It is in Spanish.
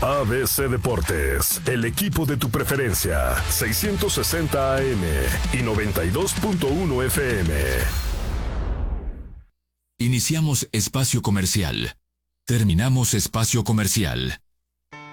ABC Deportes, el equipo de tu preferencia, 660 AM y 92.1 FM. Iniciamos espacio comercial. Terminamos espacio comercial.